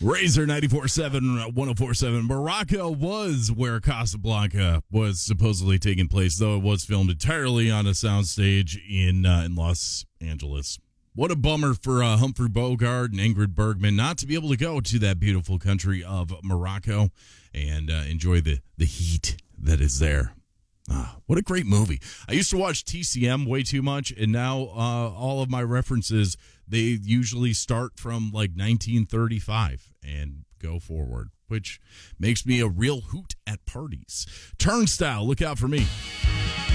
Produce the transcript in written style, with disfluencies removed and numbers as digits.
Razor 94.7, 104.7. Morocco was where Casablanca was supposedly taking place, though it was filmed entirely on a soundstage in Los Angeles. What a bummer for Humphrey Bogart and Ingrid Bergman not to be able to go to that beautiful country of Morocco and enjoy the heat that is there. What a great movie. I used to watch TCM way too much, and now all of my references, they usually start from like 1935 and go forward, which makes me a real hoot at parties. Turnstile, look out for me.